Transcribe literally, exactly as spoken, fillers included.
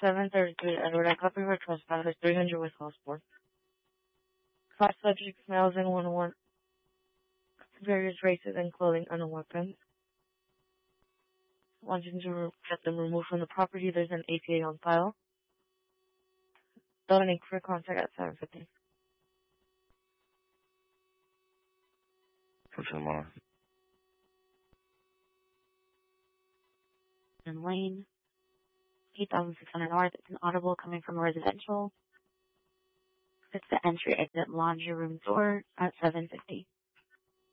seven thirty-three, Edward. I copy for trespassers, three hundred West Osborne. Class subjects, males in one one. Various races and clothing, unknown weapons. Wanting to get them removed from the property, there's an A P A on file. Don't need for contact at seven fifty. For tomorrow. And Lane, eight thousand six hundred north. It's an audible coming from residential. It's the entry exit laundry room door at seven fifty.